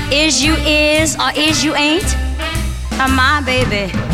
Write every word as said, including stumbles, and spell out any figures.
Is you is or is you ain't? Come on, baby.